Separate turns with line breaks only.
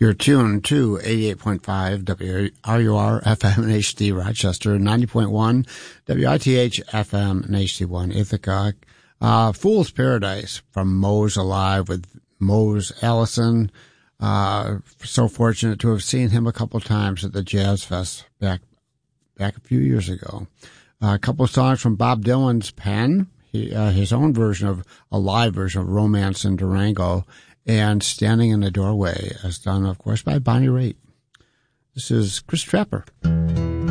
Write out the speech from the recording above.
You're tuned to 88.5 WRUR FM and HD Rochester, 90.1 WITH FM and HD1 Ithaca. Fool's Paradise from Mose Alive with Mose Allison. So fortunate to have seen him a couple times at the Jazz Fest back a few years ago. A couple of songs from Bob Dylan's pen, his own version of a live version of Romance in Durango, and Standing in the Doorway, as done, of course, by Bonnie Raitt. This is Chris Trapper.